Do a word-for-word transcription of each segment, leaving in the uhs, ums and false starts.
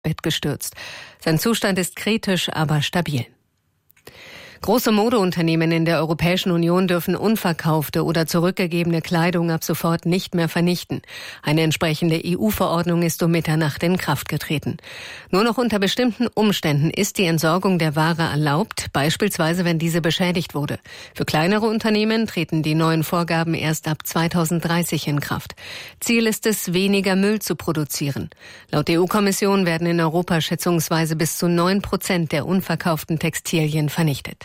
Bett gestürzt. Sein Zustand ist kritisch, aber stabil. Große Modeunternehmen in der Europäischen Union dürfen unverkaufte oder zurückgegebene Kleidung ab sofort nicht mehr vernichten. Eine entsprechende E U-Verordnung ist um Mitternacht in Kraft getreten. Nur noch unter bestimmten Umständen ist die Entsorgung der Ware erlaubt, beispielsweise wenn diese beschädigt wurde. Für kleinere Unternehmen treten die neuen Vorgaben erst ab zweitausenddreißig in Kraft. Ziel ist es, weniger Müll zu produzieren. Laut E U-Kommission werden in Europa schätzungsweise bis zu neun Prozent der unverkauften Textilien vernichtet.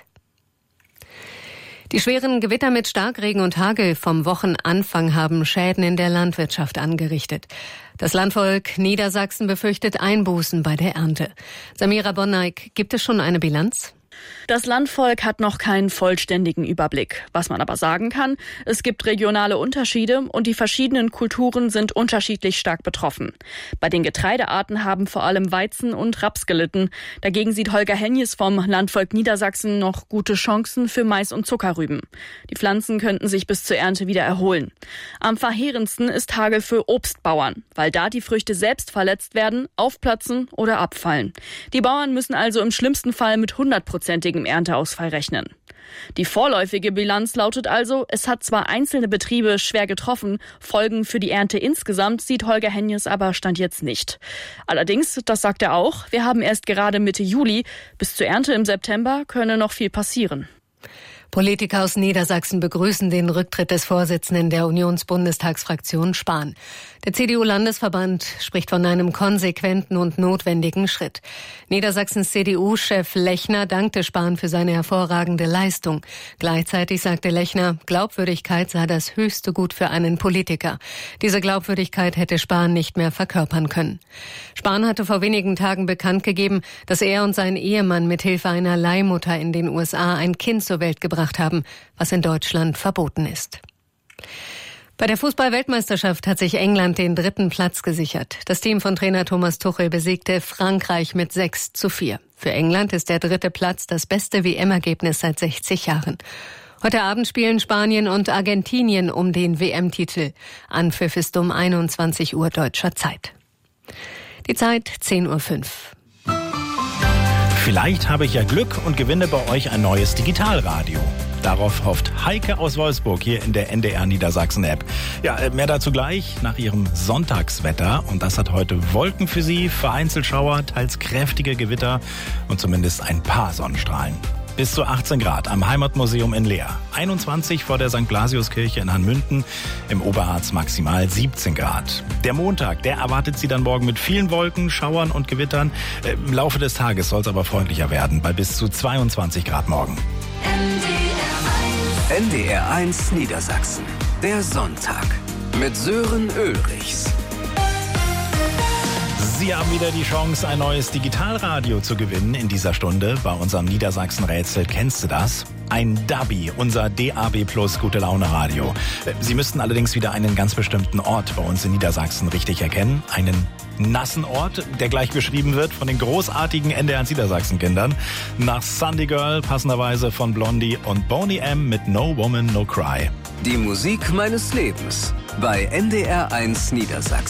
Die schweren Gewitter mit Starkregen und Hagel vom Wochenanfang haben Schäden in der Landwirtschaft angerichtet. Das Landvolk Niedersachsen befürchtet Einbußen bei der Ernte. Samira Bonneik, gibt es schon eine Bilanz? Das Landvolk hat noch keinen vollständigen Überblick. Was man aber sagen kann, es gibt regionale Unterschiede und die verschiedenen Kulturen sind unterschiedlich stark betroffen. Bei den Getreidearten haben vor allem Weizen und Raps gelitten. Dagegen sieht Holger Henjes vom Landvolk Niedersachsen noch gute Chancen für Mais und Zuckerrüben. Die Pflanzen könnten sich bis zur Ernte wieder erholen. Am verheerendsten ist Hagel für Obstbauern, weil da die Früchte selbst verletzt werden, aufplatzen oder abfallen. Die Bauern müssen also im schlimmsten Fall mit hundertprozentigem Ernteausfall rechnen. Die vorläufige Bilanz lautet also, es hat zwar einzelne Betriebe schwer getroffen, Folgen für die Ernte insgesamt sieht Holger Henjes aber Stand jetzt nicht. Allerdings, das sagt er auch, wir haben erst gerade Mitte Juli, bis zur Ernte im September könne noch viel passieren. Politiker aus Niedersachsen begrüßen den Rücktritt des Vorsitzenden der Unionsbundestagsfraktion Spahn. Der C D U-Landesverband spricht von einem konsequenten und notwendigen Schritt. Niedersachsens C D U-Chef Lechner dankte Spahn für seine hervorragende Leistung. Gleichzeitig sagte Lechner, Glaubwürdigkeit sei das höchste Gut für einen Politiker. Diese Glaubwürdigkeit hätte Spahn nicht mehr verkörpern können. Spahn hatte vor wenigen Tagen bekannt gegeben, dass er und sein Ehemann mithilfe einer Leihmutter in den U S A ein Kind zur Welt gebracht haben, was in Deutschland verboten ist. Bei der Fußball-Weltmeisterschaft hat sich England den dritten Platz gesichert. Das Team von Trainer Thomas Tuchel besiegte Frankreich mit sechs zu vier. Für England ist der dritte Platz das beste W M-Ergebnis seit sechzig Jahren. Heute Abend spielen Spanien und Argentinien um den W M-Titel. Anpfiff ist um einundzwanzig Uhr deutscher Zeit. Die Zeit zehn Uhr fünf. Vielleicht habe ich ja Glück und gewinne bei euch ein neues Digitalradio. Darauf hofft Heike aus Wolfsburg hier in der N D R Niedersachsen-App. Ja, mehr dazu gleich nach ihrem Sonntagswetter. Und das hat heute Wolken für Sie, vereinzelt Schauer, teils kräftige Gewitter und zumindest ein paar Sonnenstrahlen. Bis zu achtzehn Grad am Heimatmuseum in Leer. einundzwanzig vor der Sankt Blasiuskirche in Hanmünden. Im Oberharz maximal siebzehn Grad. Der Montag, der erwartet Sie dann morgen mit vielen Wolken, Schauern und Gewittern. Im Laufe des Tages soll es aber freundlicher werden, bei bis zu zweiundzwanzig Grad morgen. N D R eins Niedersachsen. Der Sonntag mit Sören Ulrichs. Sie haben wieder die Chance, ein neues Digitalradio zu gewinnen in dieser Stunde bei unserem Niedersachsen-Rätsel. Kennst du das? Ein Dabi, unser D A B Plus Gute-Laune-Radio. Sie müssten allerdings wieder einen ganz bestimmten Ort bei uns in Niedersachsen richtig erkennen. Einen nassen Ort, der gleich beschrieben wird von den großartigen N D R eins Niedersachsen-Kindern. Nach Sunday Girl, passenderweise von Blondie und Boney M. mit No Woman, No Cry. Die Musik meines Lebens bei N D R eins Niedersachsen.